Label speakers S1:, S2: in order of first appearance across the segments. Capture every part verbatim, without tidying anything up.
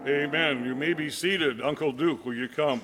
S1: Amen. You may be seated. Uncle Duke, will you come?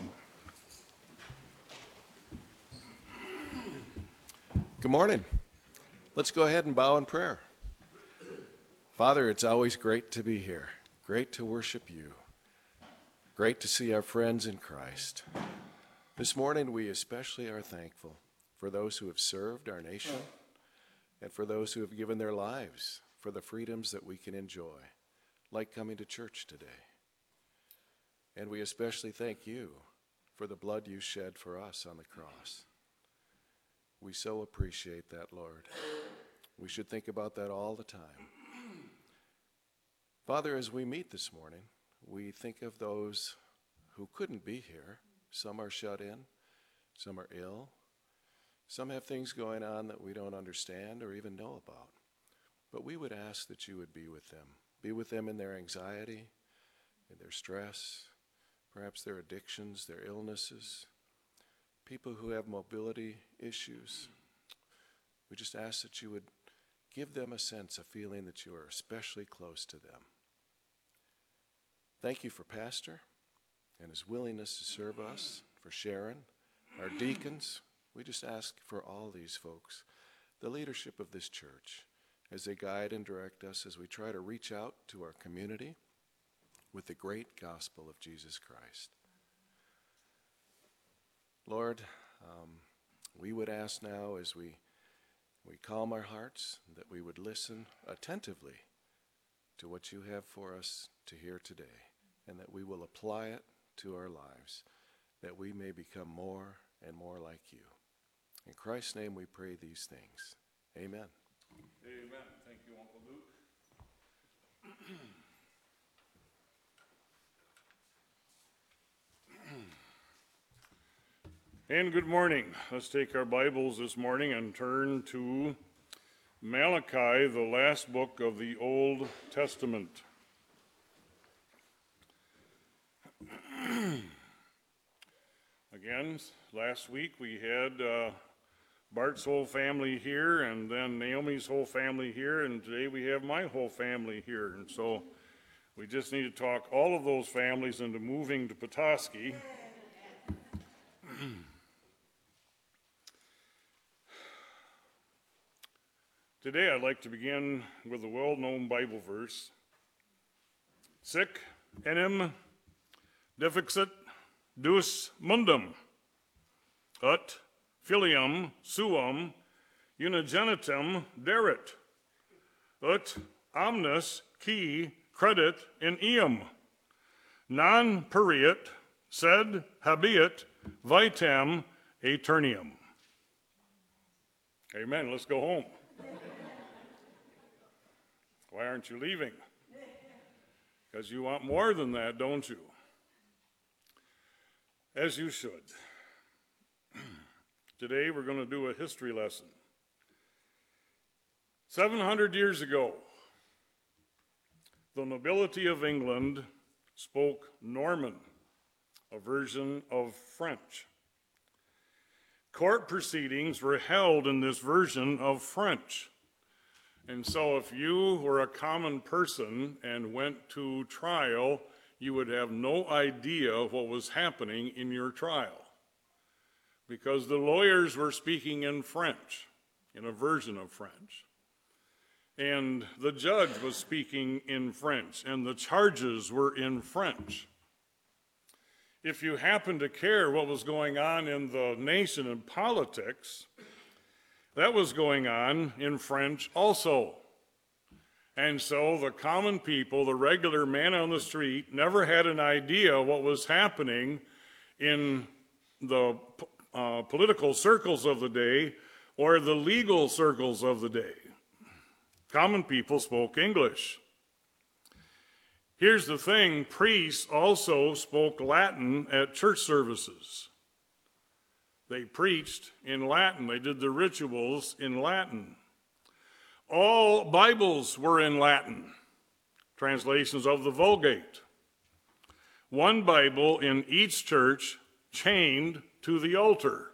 S2: Good morning. Let's go ahead and bow in prayer. Father, it's always great to be here. Great to worship you. Great to see our friends in Christ. This morning we especially are thankful for those who have served our nation and for those who have given their lives for the freedoms that we can enjoy, like coming to church today. And we especially thank you for the blood you shed for us on the cross. We so appreciate that, Lord. We should think about that all the time. Father, as we meet this morning, we think of those who couldn't be here. Some are shut in, some are ill, some have things going on that we don't understand or even know about. But we would ask that you would be with them. Be with them in their anxiety, in their stress, perhaps their addictions, their illnesses, people who have mobility issues. We just ask that you would give them a sense, a feeling that you are especially close to them. Thank you for Pastor and his willingness to serve us, for Sharon, our deacons. We just ask for all these folks, the leadership of this church, as they guide and direct us as we try to reach out to our community with the great gospel of Jesus Christ. Lord, um, we would ask now as we, we calm our hearts that we would listen attentively to what you have for us to hear today, and that we will apply it to our lives, that we may become more and more like you. In Christ's name we pray these things. Amen.
S1: Amen. Thank you, Uncle Luke. And good morning. Let's take our Bibles this morning and turn to Malachi, the last book of the Old Testament. Again, last week we had uh, Bart's whole family here, and then Naomi's whole family here, and today we have my whole family here. And so we just need to talk all of those families into moving to Petoskey. Today I'd like to begin with a well-known Bible verse. Sic enim defixit Deus mundum, ut filium suum unigenitum derit, ut omnis qui credit in eum, non periet, sed habeat vitam aeternium. Amen. Let's go home. Why aren't you leaving? Because you want more than that, don't you? As you should. Today we're going to do a history lesson. seven hundred years ago, the nobility of England spoke Norman, a version of French. Court proceedings were held in this version of French. And so if you were a common person and went to trial, you would have no idea what was happening in your trial, because the lawyers were speaking in French, in a version of French. And the judge was speaking in French, and the charges were in French. If you happened to care what was going on in the nation and politics, that was going on in French also. And so the common people, the regular man on the street, never had an idea what was happening in the uh, political circles of the day or the legal circles of the day. Common people spoke English. Here's the thing, priests also spoke Latin at church services. They preached in Latin. They did the rituals in Latin. All Bibles were in Latin, translations of the Vulgate. One Bible in each church chained to the altar.